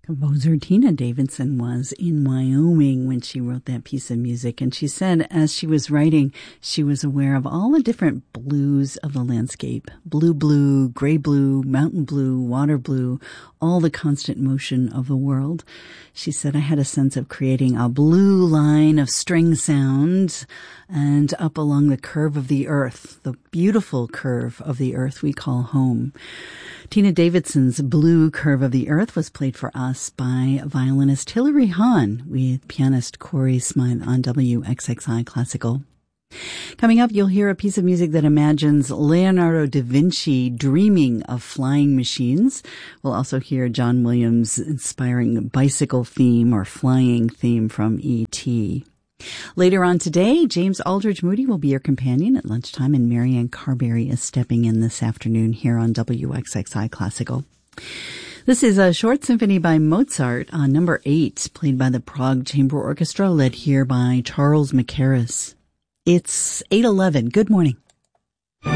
Composer Tina Davidson was in Wyoming when she wrote that piece of music, and she said as she was writing, she was aware of all the different blues of the landscape. Blue, gray blue, mountain blue, water blue, all the constant motion of the world. She said, I had a sense of creating a blue line of string sound and up along the curve of the earth, the beautiful curve of the earth we call home. Tina Davidson's Blue Curve of the Earth was played for us by violinist Hilary Hahn with pianist Corey Smythe on WXXI Classical. Coming up, you'll hear a piece of music that imagines Leonardo da Vinci dreaming of flying machines. We'll also hear John Williams' inspiring bicycle theme or flying theme from E.T. Later on today, James Aldridge Moody will be your companion at lunchtime, and Marianne Carberry is stepping in this afternoon here on WXXI Classical. This is a short symphony by Mozart on number 8, played by the Prague Chamber Orchestra, led here by Charles Mackerras. It's 8:11. Good morning.